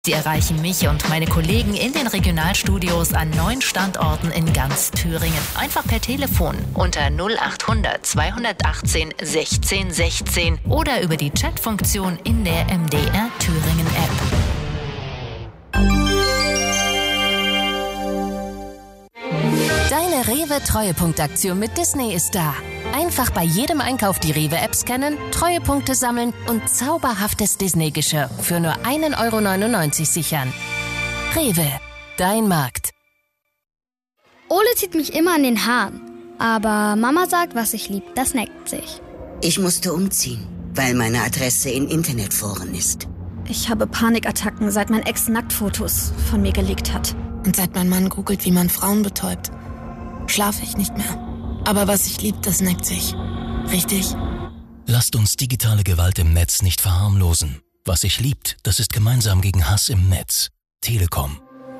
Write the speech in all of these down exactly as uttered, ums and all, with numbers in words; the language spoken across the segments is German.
Sie erreichen mich und meine Kollegen in den Regionalstudios an neun Standorten in ganz Thüringen. Einfach per Telefon unter null acht hundert zweihundertachtzehn sechzehn sechzehn oder über die Chatfunktion in der M D R Thüringen App. Deine Rewe-Treuepunktaktion mit Disney ist da. Einfach bei jedem Einkauf die Rewe-App scannen, Treuepunkte sammeln und zauberhaftes Disney-Geschirr für nur ein Euro neunundneunzig sichern. Rewe, dein Markt. Ole zieht mich immer an den Haaren. Aber Mama sagt, was ich lieb, das neckt sich. Ich musste umziehen, weil meine Adresse in Internetforen ist. Ich habe Panikattacken, seit mein Ex Nacktfotos von mir gelegt hat. Und seit mein Mann googelt, wie man Frauen betäubt, schlafe ich nicht mehr. Aber was ich lieb, das neckt sich. Richtig? Lasst uns digitale Gewalt im Netz nicht verharmlosen. Was sich liebt, das ist gemeinsam gegen Hass im Netz. Telekom.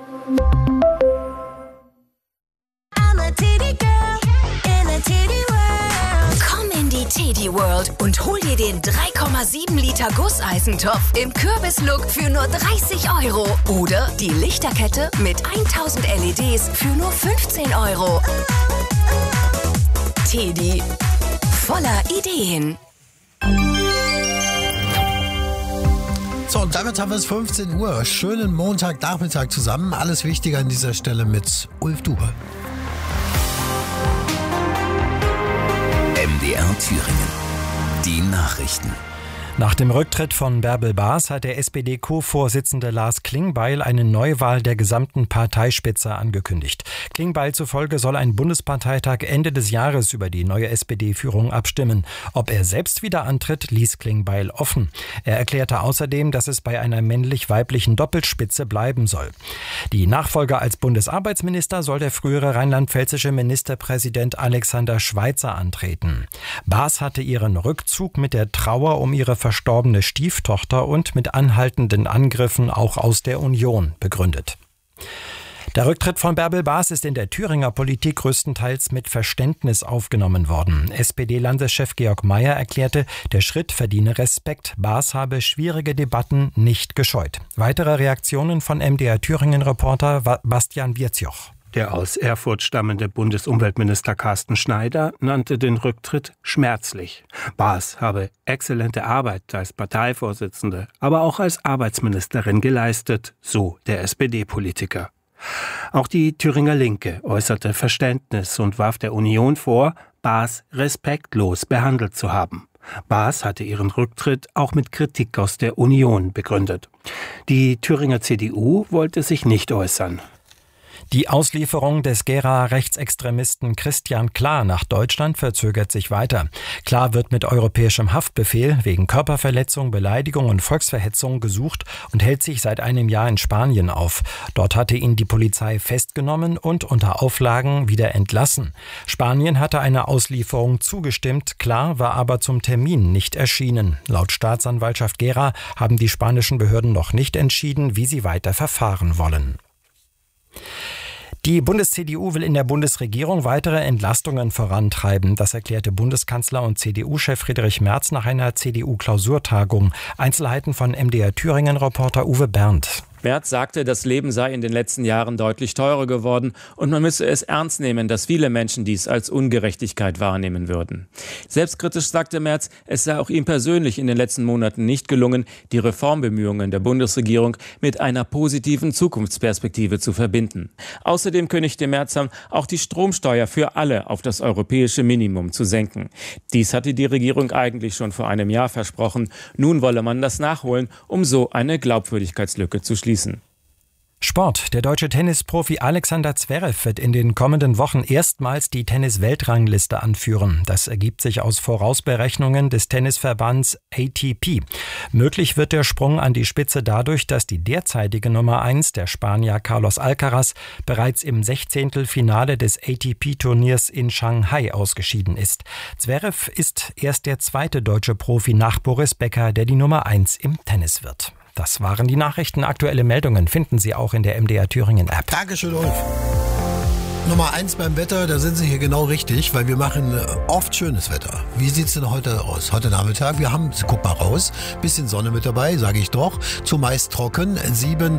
Komm in die Teddy World und hol dir den drei Komma sieben Liter Gusseisentopf im Kürbislook für nur dreißig Euro. Oder die Lichterkette mit tausend L E Ds für nur fünfzehn Euro. Teddy. Voller Ideen. So, und damit haben wir es fünfzehn Uhr. Schönen Montagnachmittag zusammen. Alles Wichtige an dieser Stelle mit Ulf Dube. M D R Thüringen. Die Nachrichten. Nach dem Rücktritt von Bärbel Baas hat der S P D-Co-Vorsitzende Lars Klingbeil eine Neuwahl der gesamten Parteispitze angekündigt. Klingbeil zufolge soll ein Bundesparteitag Ende des Jahres über die neue S P D-Führung abstimmen. Ob er selbst wieder antritt, ließ Klingbeil offen. Er erklärte außerdem, dass es bei einer männlich-weiblichen Doppelspitze bleiben soll. Die Nachfolger als Bundesarbeitsminister soll der frühere rheinland-pfälzische Ministerpräsident Alexander Schweitzer antreten. Baas hatte ihren Rückzug mit der Trauer um ihre verstorbene Stieftochter und mit anhaltenden Angriffen auch aus der Union begründet. Der Rücktritt von Bärbel Baas ist in der Thüringer Politik größtenteils mit Verständnis aufgenommen worden. S P D-Landeschef Georg Mayer erklärte, der Schritt verdiene Respekt. Baas habe schwierige Debatten nicht gescheut. Weitere Reaktionen von M D R Thüringen-Reporter Bastian Wirzjoch. Der aus Erfurt stammende Bundesumweltminister Carsten Schneider nannte den Rücktritt schmerzlich. Baas habe exzellente Arbeit als Parteivorsitzende, aber auch als Arbeitsministerin geleistet, so der S P D-Politiker. Auch die Thüringer Linke äußerte Verständnis und warf der Union vor, Baas respektlos behandelt zu haben. Baas hatte ihren Rücktritt auch mit Kritik aus der Union begründet. Die Thüringer C D U wollte sich nicht äußern. Die Auslieferung des Gera Rechtsextremisten Christian Klar nach Deutschland verzögert sich weiter. Klar wird mit europäischem Haftbefehl wegen Körperverletzung, Beleidigung und Volksverhetzung gesucht und hält sich seit einem Jahr in Spanien auf. Dort hatte ihn die Polizei festgenommen und unter Auflagen wieder entlassen. Spanien hatte einer Auslieferung zugestimmt, Klar war aber zum Termin nicht erschienen. Laut Staatsanwaltschaft Gera haben die spanischen Behörden noch nicht entschieden, wie sie weiter verfahren wollen. Die Bundes-C D U will in der Bundesregierung weitere Entlastungen vorantreiben. Das erklärte Bundeskanzler und C D U-Chef Friedrich Merz nach einer C D U-Klausurtagung. Einzelheiten von M D R Thüringen-Reporter Uwe Berndt. Merz sagte, das Leben sei in den letzten Jahren deutlich teurer geworden und man müsse es ernst nehmen, dass viele Menschen dies als Ungerechtigkeit wahrnehmen würden. Selbstkritisch sagte Merz, es sei auch ihm persönlich in den letzten Monaten nicht gelungen, die Reformbemühungen der Bundesregierung mit einer positiven Zukunftsperspektive zu verbinden. Außerdem kündigte Merz an, auch die Stromsteuer für alle auf das europäische Minimum zu senken. Dies hatte die Regierung eigentlich schon vor einem Jahr versprochen. Nun wolle man das nachholen, um so eine Glaubwürdigkeitslücke zu schließen. Sport. Der deutsche Tennisprofi Alexander Zverev wird in den kommenden Wochen erstmals die Tennis-Weltrangliste anführen. Das ergibt sich aus Vorausberechnungen des Tennisverbands A T P. Möglich wird der Sprung an die Spitze dadurch, dass die derzeitige Nummer eins, der Spanier Carlos Alcaraz, bereits im Sechzehntelfinale des A T P-Turniers in Shanghai ausgeschieden ist. Zverev ist erst der zweite deutsche Profi nach Boris Becker, der die Nummer eins im Tennis wird. Das waren die Nachrichten. Aktuelle Meldungen finden Sie auch in der M D R Thüringen App. Dankeschön, Ulf. Nummer eins beim Wetter, da sind Sie hier genau richtig, weil wir machen oft schönes Wetter. Wie sieht's denn heute aus? Heute Nachmittag, wir haben, guck mal raus, bisschen Sonne mit dabei, sage ich doch. Zumeist trocken, sieben